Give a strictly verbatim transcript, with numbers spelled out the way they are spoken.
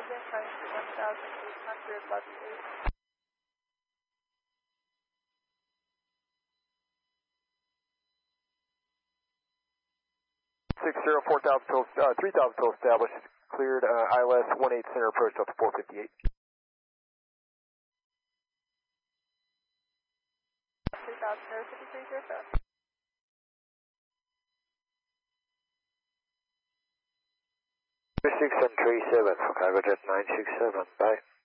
Again, trying to one thousand eight hundred, left eight. six zero, four thousand total, uh, three thousand total established. Cleared uh, I L S one eight center approach Delta four fifty-eight. three thousand, zero fifty-three, zero seven. six seven three seven for Cargo Jet nine six seven, bye.